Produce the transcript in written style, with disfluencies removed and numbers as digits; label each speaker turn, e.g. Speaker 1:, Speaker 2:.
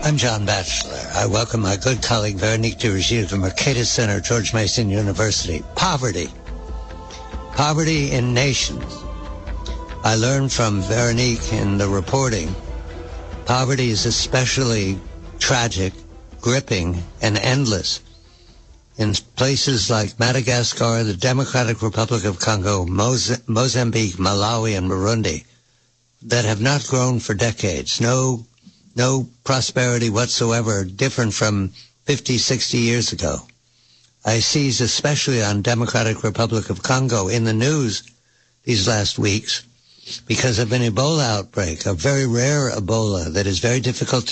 Speaker 1: I'm John Batchelor. I welcome my good colleague Veronique de Rogier of the Mercatus Center, George Mason University. Poverty. Poverty in nations. I learned from Veronique in the reporting, poverty is especially tragic, gripping, and endless in places like Madagascar, the Democratic Republic of Congo, Mozambique, Malawi, and Burundi that have not grown for decades. No prosperity whatsoever, different from 50, 60 years ago. I seized especially on Democratic Republic of Congo in the news these last weeks because of an Ebola outbreak, a very rare Ebola that is very difficult